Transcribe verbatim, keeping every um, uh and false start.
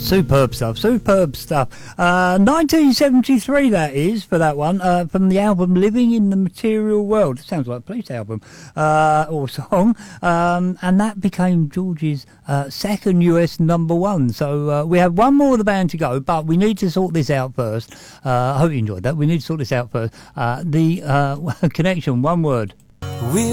Superb stuff, superb stuff. Uh, nineteen seventy-three, that is, for that one, uh, from the album Living in the Material World. It sounds like a police album uh, or song. Um, and that became George's uh, second U S number one. So uh, we have one more of the band to go, but we need to sort this out first. Uh, I hope you enjoyed that. We need to sort this out first. Uh, the uh, connection, one word.